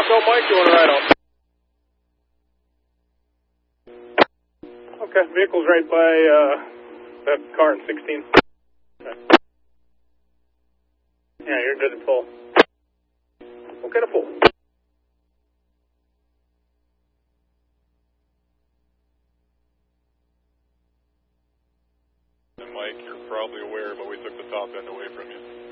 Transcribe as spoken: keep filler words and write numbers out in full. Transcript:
tell Mike you want to ride out. Okay, vehicle's right by uh, that car in sixteen. Okay. Yeah, you're good to pull. Okay to pull. And Mike, you're probably aware, but we took the top end away from you.